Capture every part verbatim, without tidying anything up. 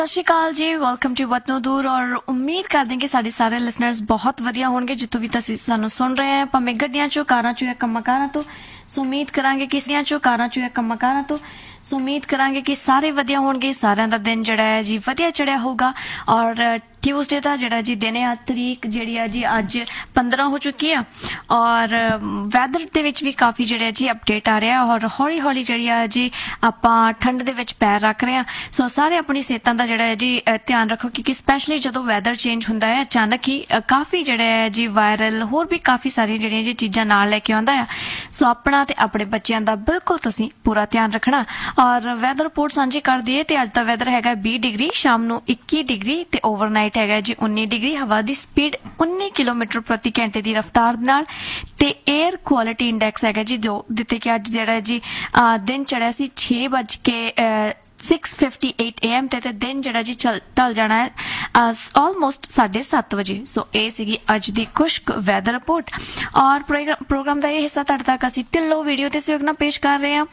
सत श्री अकाल जी, welcome to वतनो दूर। और उम्मीद करते हैं कि साढ़े सारे लिसनर्स बहुत वधिया होंगे जितों भी तुसीं सानूं सुन रहे हैं, भावें गड्डियां चों, कारां चों या कंमां कारां तो। सो उम्मीद करांगे कि किसियां चों, कारां चों या कंमां कारां तो। सो उम्मीद करांगे कि सारे वधिया होणगे, सारिआं दा दिन जिहड़ा है जी वधिया चढ़िया होगा। और ट्यूसडे का जिहड़ा जी दिन है, तरीक जिहड़ी है जी अज पंद्रह हो चुकी है। और वैदर दे विच भी काफ़ी जिहड़ा जी अपडेट आ रहा है और हौली हौली जिहड़ी है जी आपां ठंड दे विच पैर रख रहे हैं। सो सारे अपनी सेहतां दा जिहड़ा है जी ध्यान रखो, क्योंकि स्पैशली जदों वैदर चेंज हुंदा है अचानक ही काफ़ी जिहड़ा है जी वायरल होर भी काफ़ी सारियां जिहड़ियां जी चीज़ां नाल लैके आउंदा है। सो अपना ते अपने बच्चों का बिल्कुल तुसीं पूरा ध्यान रखना। और वैदर रिपोर्ट सांझी कर दईए ते अज दा वैदर हैगा बीस डिग्री, शाम नूं इक्की डिग्री ते ओवरनाइट हैगा जी उन्नी डिग्री। हवा की स्पीड उन्नी किलोमीटर प्रति घंटे की रफ्तार नाल ते एयर क्वालिटी इंडैक्स हैगा जी दो जिते कि अज जिहड़ा जी आ, दिन चढ़िया सी छे बज के six fifty eight A M ते दिन जिहड़ा जी चल ढल जाना है ऑलमोस्ट साढ़े सत्त बजे। सो ये सीगी अज दी खुश्क वैदर रिपोर्ट। और प्रोग्राम का यह हिस्सा तुहाडे तक असीं ढिल्लो वीडियो ते सहयोग नाल पेश कर रहे हैं।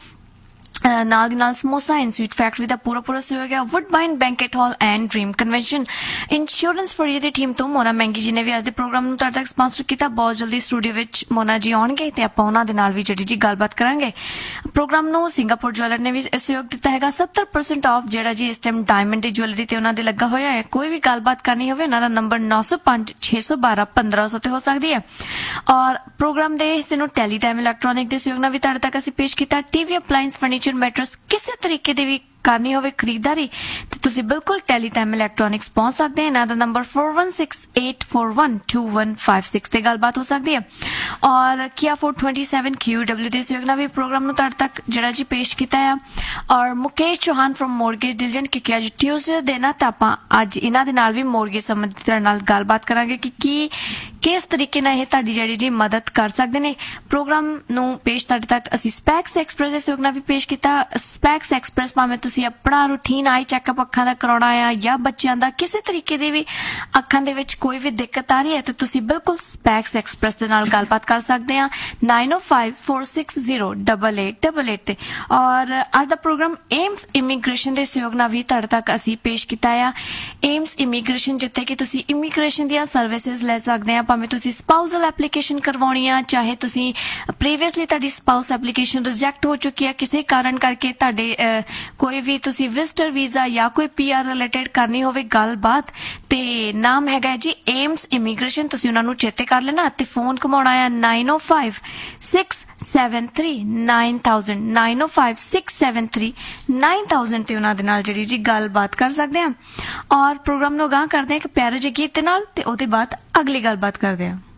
नाल नाल समोसा एंड स्वीट फैक्ट्री का पूरा पूरा सहयोग है, वुडबाइन banquet hall and dream convention, insurance for you the team तो मोना महंगी जी ने भी अज दे प्रोग्राम नूं तुहाडे तक स्पॉन्सर किया। बहुत जल्दी स्टूडियो विच मोना जी आउणगे ते आपां उहनां दे नाल भी जिहड़ी जी गलबात करांगे। प्रोग्राम नूं सिंगापुर ज्वैलर ने भी सहयोग दिता हैगा। सत्तर परसेंट ऑफ जिहड़ा जी इस टाइम डायमंड दी ज्वैलरी ते उहनां दे लगा होया है। कोई भी गलबात करनी होवे उहनां दा नंबर नौ सौ पांच छे सौ बारह पंद्रह सौ ते हो सकदी है। और प्रोग्राम दे हिस्से नूं टेलीटाइम इलैक्ट्रॉनिक दे सहयोग नाल भी तुहाडे तक असीं पेश कीता। टीवी अप्लायंस फर्नीचर मैट्रेस किसी तरीके की भी करनी होवे खरीदारी तो तुसी बिल्कुल टेलीटाइम इलैक्ट्रॉनिक्स पहुंच सकते हैं। इन्हां दा number four one six eight four one two one five six ते गलबात हो सकती है। और किया four twenty seven Q W दे सहयोग नाल भी प्रोग्राम नूं तुहाडे तक जिहड़ा जी पेश कीता है। और Mukesh Chauhan from mortgage diligent क्योंकि अज ट्यूसडे दिन है तो आपां अज इन्हां दे नाल भी मोरगेज संबंधित तुहाडे नाल गलबात करांगे कि की किस तरीके नाल इह तुहाडी जिहड़ी जी मदद कर सकदे ने। प्रोग्राम नूं पेश तुहाडे तक असीं स्पैक्स एक्सप्रैस दे सहयोग नाल भी पेश कीता। स्पैक्स एक्सप्रैस भावें तुसीं अपना रूटीन आई चैकअप अखां दा कराउणा आ या बच्चों का किसी तरीके दी भी अखां दे विच कोई भी दिक्कत आ रही है तो तुसीं बिल्कुल स्पैक्स एक्सप्रैस दे नाल गलबात कर सकदे आ नाइन ओ five four six zero double eight double eight ते। और अज दा प्रोग्राम एम्स इमीग्रेशन दे सहयोग नाल भी तुहाडे तक असीं पेश कीता आ। एम्स इमीग्रेशन जिथे कि तुसीं इमीग्रेशन दी सर्विसेज ले सकदे आ, भावें तुसीं स्पाउसल एप्लीकेशन करवाउणी आ, चाहे तुसीं प्रीवियसली तुहाडी स्पाउस एप्लीकेशन रिजैक्ट हो चुकी है किसी कारण करके तुहाडे कोई भी तुसीं विजिटर वीजा या कोई पी आर रिलेटेड करनी होवे गलबात ते नाम हैगा जी एम्स इमीग्रेशन। तुसीं उन्हां नूं चेते कर लेना ते फोन घुमाउणा है नाइन ओ five six seven three nine thousand nine ओ five six seven three nine thousand ते उन्हां दे नाल जिहड़ी जी गलबात कर सकदे आ। और प्रोग्राम नूं अगांह करदे आ कि प्यारे जे गीत दे नाल ते ओहदे बाद अगली गलबात करदे आ।